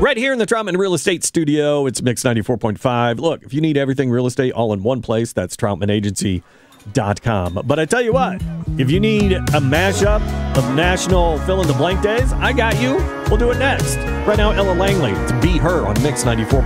Right here in the Troutman Real Estate Studio, it's Mix 94.5. Look, if you need everything real estate all in one place, that's TroutmanAgency.com. But I tell you what, if you need a mashup of national fill-in-the-blank days, I got you. We'll do it next. Right now, Ella Langley, it's Be Her on Mix 94.